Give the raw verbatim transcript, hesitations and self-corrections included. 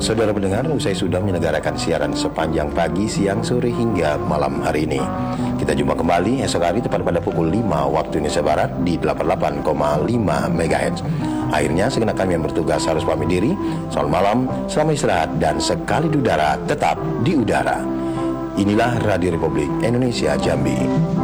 Saudara pendengar, usai sudah menyelenggarakan siaran sepanjang pagi, siang, sore hingga malam hari ini, kita jumpa kembali esok hari tepat pada pukul lima waktu Indonesia Barat di delapan puluh delapan koma lima megahertz. Akhirnya segenap kami yang bertugas harus pamit diri. Selamat malam, selamat istirahat, dan sekali di udara tetap di udara. Inilah Radio Republik Indonesia Jambi.